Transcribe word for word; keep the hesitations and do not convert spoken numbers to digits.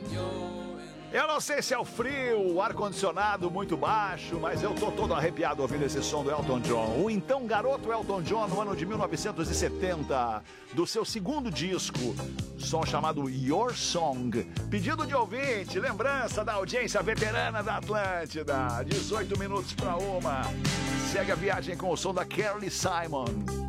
Eu não sei se é o frio, o ar-condicionado muito baixo, mas eu tô todo arrepiado ouvindo esse som do Elton John. O então garoto Elton John, no ano de mil novecentos e setenta, do seu segundo disco, som chamado Your Song. Pedido de ouvinte, lembrança da audiência veterana da Atlântida. dezoito minutos para uma. Segue a viagem com o som da Carly Simon.